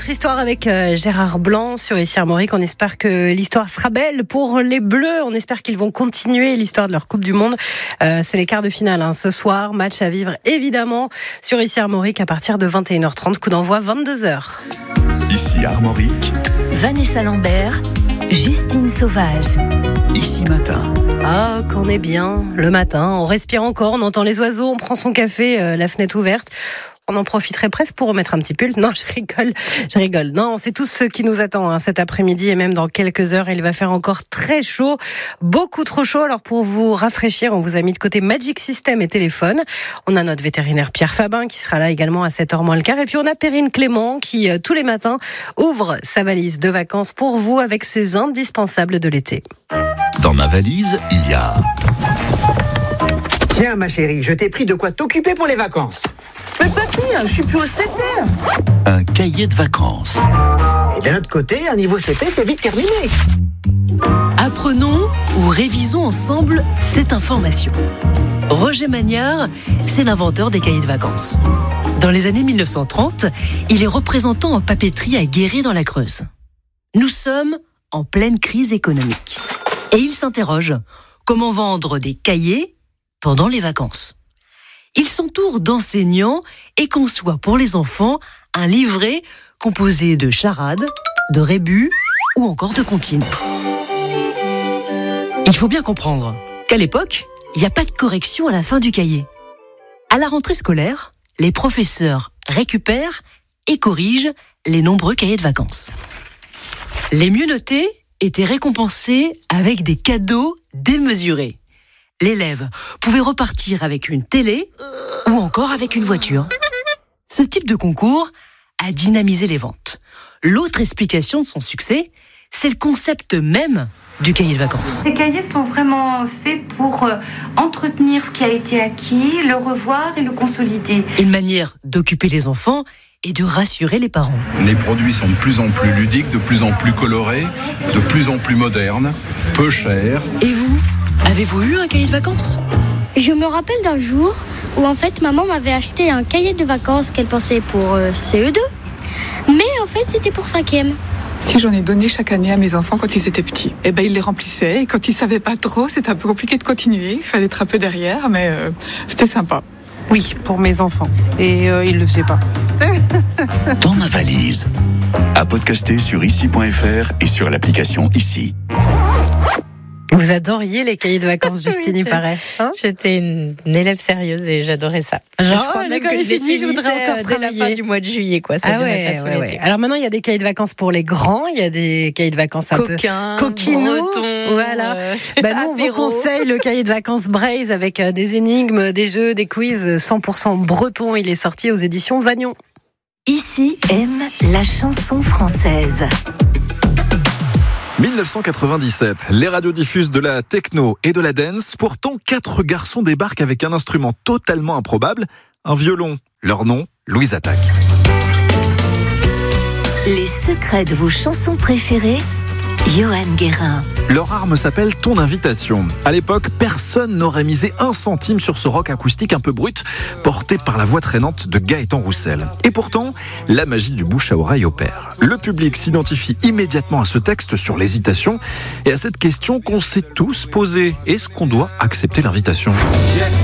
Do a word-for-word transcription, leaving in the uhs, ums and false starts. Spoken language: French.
Notre histoire avec euh, Gérard Blanc sur Ici Armorique. On espère que l'histoire sera belle pour les Bleus. On espère qu'ils vont continuer l'histoire de leur Coupe du Monde. Euh, c'est les quarts de finale hein. Ce soir. Match à vivre évidemment sur Ici Armorique à partir de vingt et une heures trente. Coup d'envoi vingt-deux heures. Ici Armorique. Vanessa Lambert, Justine Sauvage. Ici Matin. Ah, qu'on est bien le matin. On respire encore, on entend les oiseaux, on prend son café, euh, la fenêtre ouverte. On en profiterait presque pour remettre un petit pull. Non, je rigole, je rigole. Non, c'est tout ce qui nous attend hein, cet après-midi et même dans quelques heures. Il va faire encore très chaud, beaucoup trop chaud. Alors pour vous rafraîchir, on vous a mis de côté Magic System et téléphone. On a notre vétérinaire Pierre Fabin qui sera là également à sept heures moins le quart. Et puis on a Perrine Clément qui, euh, tous les matins, ouvre sa valise de vacances pour vous avec ses indispensables de l'été. Dans ma valise, il y a... Tiens ma chérie, je t'ai pris de quoi t'occuper pour les vacances. Mais papy, je suis plus au C P. un cahier de vacances. Et d'un autre côté, un niveau C P, c'est vite terminé. Apprenons ou révisons ensemble cette information. Roger Magnard, c'est l'inventeur des cahiers de vacances. Dans les années mille neuf cent trente, il est représentant en papeterie à Guéret dans la Creuse. Nous sommes en pleine crise économique. Et il s'interroge, comment vendre des cahiers pendant les vacances ? Il s'entoure d'enseignants et conçoit pour les enfants un livret composé de charades, de rébus ou encore de comptines. Il faut bien comprendre qu'à l'époque, il n'y a pas de correction à la fin du cahier. À la rentrée scolaire, les professeurs récupèrent et corrigent les nombreux cahiers de vacances. Les mieux notés étaient récompensés avec des cadeaux démesurés. L'élève pouvait repartir avec une télé ou encore avec une voiture. Ce type de concours a dynamisé les ventes. L'autre explication de son succès, c'est le concept même du cahier de vacances. Ces cahiers sont vraiment faits pour euh, entretenir ce qui a été acquis, le revoir et le consolider. Une manière d'occuper les enfants et de rassurer les parents. Les produits sont de plus en plus ludiques, de plus en plus colorés, de plus en plus modernes, peu chers. Et vous, avez-vous eu un cahier de vacances ? Je me rappelle d'un jour où en fait maman m'avait acheté un cahier de vacances qu'elle pensait pour euh, C E deux, mais en fait c'était pour cinquième. Si j'en ai donné chaque année à mes enfants quand ils étaient petits, et ben ils les remplissaient et quand ils savaient pas trop, c'était un peu compliqué de continuer, il fallait être un peu derrière, mais euh, c'était sympa. Oui, pour mes enfants. Et euh, ils le faisaient pas. Dans ma valise. À podcaster sur ici point f r et sur l'application Ici. Vous adoriez les cahiers de vacances, Justine, oui, il paraît. Hein J'étais une, une élève sérieuse et j'adorais ça. Genre, je crois même l'école que est je les finie, je voudrais finissais, encore euh, dès la travailler. fin du mois de juillet, quoi. Ça Ah durait ouais, pas tous ouais, les ouais. étés. Alors maintenant, il y a des cahiers de vacances pour les grands, il y a des cahiers de vacances un Coquins, peu coquinous. bretons, Voilà. euh, Bah nous, on vous apéro. conseille le cahier de vacances Braise avec euh, des énigmes, des jeux, des quiz cent pour cent breton. Il est sorti aux éditions Vagnon. Ici aime la chanson française. dix-neuf cent quatre-vingt-dix-sept, les radios diffusent de la techno et de la dance. Pourtant, quatre garçons débarquent avec un instrument totalement improbable, un violon. Leur nom, Louise Attaque. Les secrets de vos chansons préférées, Johan Guérin. Leur arme s'appelle Ton Invitation. À l'époque, personne n'aurait misé un centime sur ce rock acoustique un peu brut, porté par la voix traînante de Gaëtan Roussel. Et pourtant, la magie du bouche à oreille opère. Le public s'identifie immédiatement à ce texte sur l'hésitation et à cette question qu'on s'est tous posée. Est-ce qu'on doit accepter l'invitation ?